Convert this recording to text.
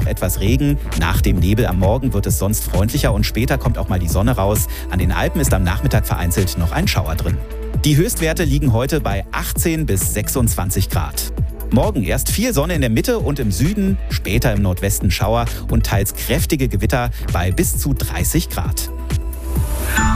noch etwas Regen. Nach dem Nebel am Morgen wird es sonst freundlicher und später kommt auch mal die Sonne raus. An den Alpen ist am Nachmittag vereinzelt noch ein Schauer drin. Die Höchstwerte liegen heute bei 18 bis 26 Grad. Morgen erst viel Sonne in der Mitte und im Süden, später im Nordwesten Schauer und teils kräftige Gewitter bei bis zu 30 Grad.